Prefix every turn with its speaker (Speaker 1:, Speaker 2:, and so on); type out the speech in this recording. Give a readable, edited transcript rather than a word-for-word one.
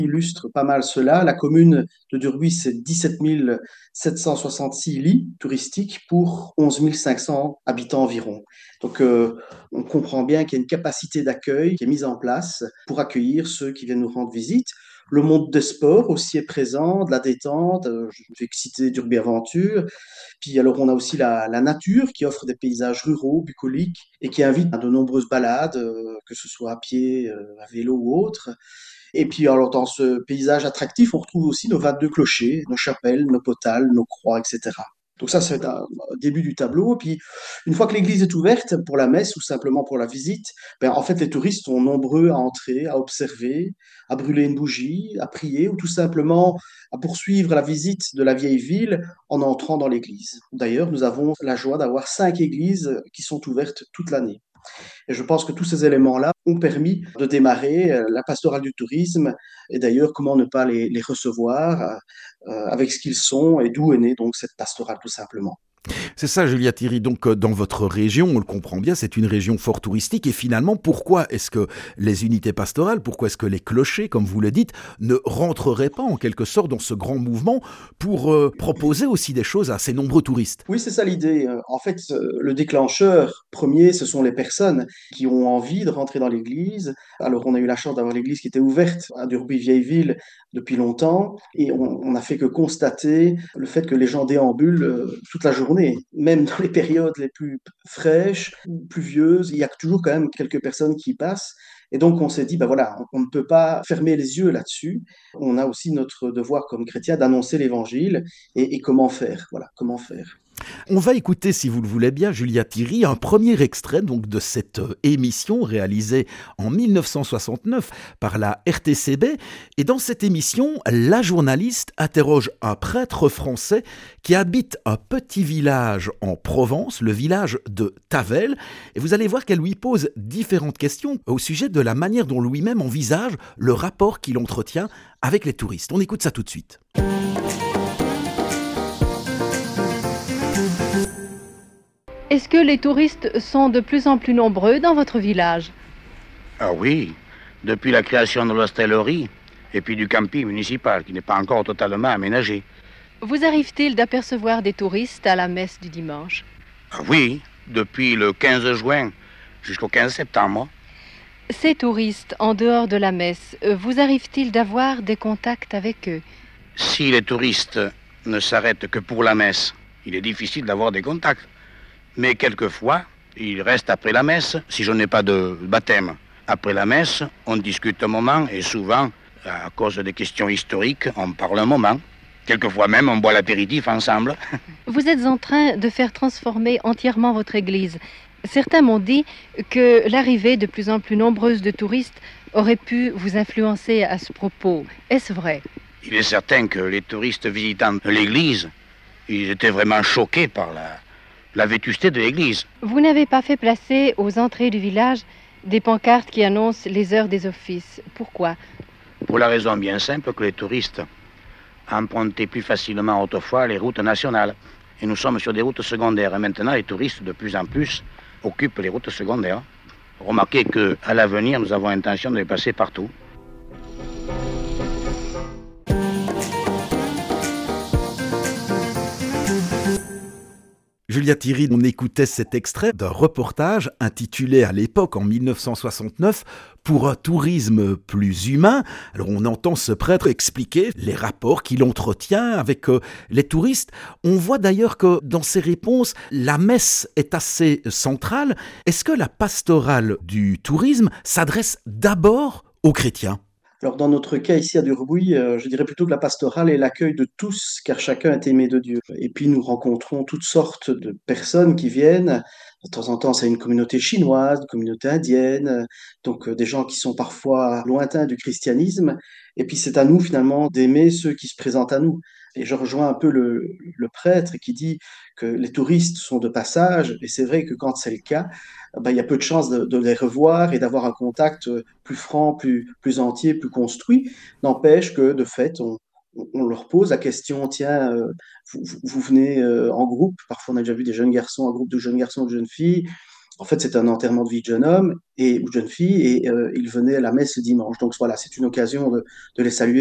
Speaker 1: illustre pas mal cela. La commune de Durbuy, c'est 17 766 lits touristiques pour 11 500 habitants environ. Donc, on comprend bien qu'il y a une capacité d'accueil qui est mise en place pour accueillir ceux qui viennent nous rendre visite. Le monde des sports aussi est présent, de la détente. Je vais citer Durbuy Aventure. Puis alors, on a aussi la nature qui offre des paysages ruraux, bucoliques et qui invite à de nombreuses balades, que ce soit à pied, à vélo ou autre. Et puis, alors, dans ce paysage attractif, on retrouve aussi nos 22 clochers, nos chapelles, nos potales, nos croix, etc. Donc ça, c'est un début du tableau. Et puis, une fois que l'église est ouverte pour la messe ou simplement pour la visite, ben, en fait, les touristes sont nombreux à entrer, à observer, à brûler une bougie, à prier ou tout simplement à poursuivre la visite de la vieille ville en entrant dans l'église. D'ailleurs, nous avons la joie d'avoir 5 églises qui sont ouvertes toute l'année. Et je pense que tous ces éléments-là ont permis de démarrer la pastorale du tourisme et d'ailleurs comment ne pas les recevoir avec ce qu'ils sont et d'où est née donc cette pastorale tout simplement.
Speaker 2: C'est ça, Julia Thierry. Donc, dans votre région, on le comprend bien, c'est une région fort touristique. Et finalement, pourquoi est-ce que les unités pastorales, pourquoi est-ce que les clochers, comme vous le dites, ne rentreraient pas en quelque sorte dans ce grand mouvement pour proposer aussi des choses à ces nombreux touristes?
Speaker 1: Oui, c'est ça l'idée. En fait, le déclencheur premier, ce sont les personnes qui ont envie de rentrer dans l'église. Alors, on a eu la chance d'avoir l'église qui était ouverte à Durbuy-Vieille-Ville depuis longtemps et on n'a fait que constater le fait que les gens déambulent toute la journée, même dans les périodes les plus fraîches, pluvieuses, il y a toujours quand même quelques personnes qui passent. Et donc, on s'est dit, ben voilà, on ne peut pas fermer les yeux là-dessus. On a aussi notre devoir comme chrétien d'annoncer l'évangile et comment faire. Voilà, comment faire.
Speaker 2: On va écouter, si vous le voulez bien, Julia Thierry, un premier extrait donc de cette émission réalisée en 1969 par la RTCB. Et dans cette émission, la journaliste interroge un prêtre français qui habite un petit village en Provence, le village de Tavel. Et vous allez voir qu'elle lui pose différentes questions au sujet de la manière dont lui-même envisage le rapport qu'il entretient avec les touristes. On écoute ça tout de suite.
Speaker 3: Est-ce que les touristes sont de plus en plus nombreux dans votre village?
Speaker 4: Ah oui, depuis la création de l'hostellerie et puis du camping municipal qui n'est pas encore totalement aménagé.
Speaker 3: Vous arrive-t-il d'apercevoir des touristes à la messe du dimanche?
Speaker 4: Ah oui, depuis le 15 juin jusqu'au 15 septembre.
Speaker 3: Ces touristes, en dehors de la messe, vous arrive-t-il d'avoir des contacts avec eux?
Speaker 4: Si les touristes ne s'arrêtent que pour la messe, il est difficile d'avoir des contacts. Mais quelquefois, ils restent après la messe, si je n'ai pas de baptême. Après la messe, on discute un moment et souvent, à cause des questions historiques, on parle un moment. Quelquefois même, on boit l'apéritif ensemble.
Speaker 3: Vous êtes en train de faire transformer entièrement votre église. Certains m'ont dit que l'arrivée de plus en plus nombreuse de touristes aurait pu vous influencer à ce propos. Est-ce vrai?
Speaker 4: Il est certain que les touristes visitant l'église, ils étaient vraiment choqués par la vétusté de l'église.
Speaker 3: Vous n'avez pas fait placer aux entrées du village des pancartes qui annoncent les heures des offices. Pourquoi?
Speaker 4: Pour la raison bien simple que les touristes empruntaient plus facilement autrefois les routes nationales. Et nous sommes sur des routes secondaires. Et maintenant, les touristes, de plus en plus, occupent les routes secondaires. Remarquez qu'à l'avenir, nous avons intention de les passer partout.
Speaker 2: Julia Thierry, on écoutait cet extrait d'un reportage intitulé à l'époque, en 1969, Pour un tourisme plus humain. Alors on entend ce prêtre expliquer les rapports qu'il entretient avec les touristes. On voit d'ailleurs que dans ses réponses, la messe est assez centrale. Est-ce que la pastorale du tourisme s'adresse d'abord aux chrétiens ?
Speaker 1: Alors, dans notre cas ici à Durbuy, je dirais plutôt que la pastorale est l'accueil de tous, car chacun est aimé de Dieu. Et puis, nous rencontrons toutes sortes de personnes qui viennent. De temps en temps, c'est une communauté chinoise, une communauté indienne, donc des gens qui sont parfois lointains du christianisme. Et puis, c'est à nous, finalement, d'aimer ceux qui se présentent à nous. Et je rejoins un peu le prêtre qui dit que les touristes sont de passage. Et c'est vrai que quand c'est le cas, ben, il y a peu de chances de les revoir et d'avoir un contact plus franc, plus entier, plus construit. N'empêche que, de fait, on leur pose la question, tiens, vous venez en groupe, parfois on a déjà vu des jeunes garçons, un groupe de jeunes garçons, de jeunes filles, en fait, c'est un enterrement de vie de jeune homme ou de jeune fille et ils venaient à la messe le dimanche. Donc voilà, c'est une occasion de les saluer